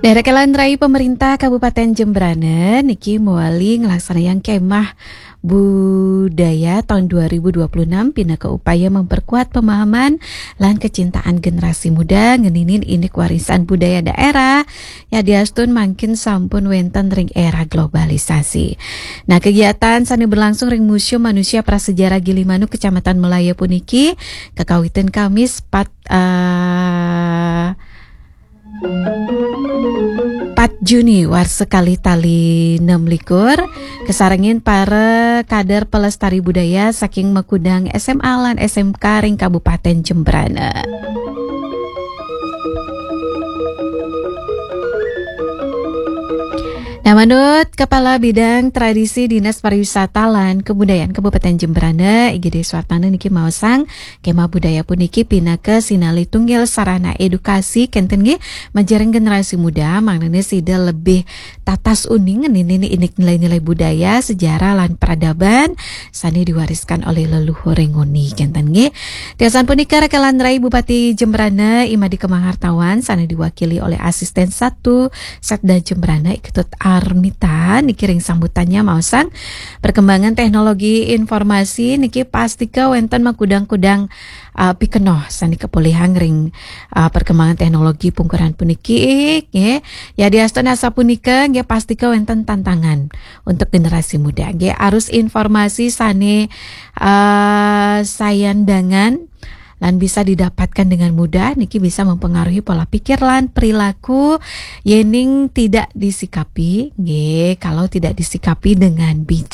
Daerah Kelandrai pemerintah Kabupaten Jembrana niki muali ngelaksanakan kemah budaya tahun 2026 pina ke upaya memperkuat pemahaman lan kecintaan generasi muda ngeninin inik warisan budaya daerah ya diastun makin sampun wenten ring era globalisasi. Nah, kegiatan sani berlangsung ring Museum Manusia Prasejarah Gilimanuk Kecamatan Melaya puniki kekawitan Kamis 4 Juni war sekali tali 6 likur kesarangin para kader pelestari budaya saking Mekudang SMA lan SMK ring Kabupaten Jembrana. Nah, menurut Kepala Bidang Tradisi Dinas Pariwisata lan Kebudayaan Kabupaten Jembrana, IGD Suartana niki maosang kemah budaya puniki pinake sinali tunggil sarana edukasi kenten nggih menjereng generasi muda mangne sida lebih tatas uning nini inik nilai-nilai budaya, sejarah lan peradaban sani diwariskan oleh leluhur nguni kenten nggih. Tiasan punika Kelandrai Bupati Jembrana Imadi Kemang Hartawan sani diwakili oleh Asisten 1 Setda Jembrana Iketut Armita niki ring sambutannya maosang perkembangan teknologi informasi niki pasti ke wenten makudang-kudang pikenoh sani kepulihan ring perkembangan teknologi pungkuran puniki nggih ya diaston asa punika nggih pasti ke wenten tantangan untuk generasi muda nggih arus informasi sani sayandangan lan bisa didapatkan dengan mudah niki bisa mempengaruhi pola pikir lan perilaku yening tidak disikapi nggih kalau tidak disikapi dengan bijak.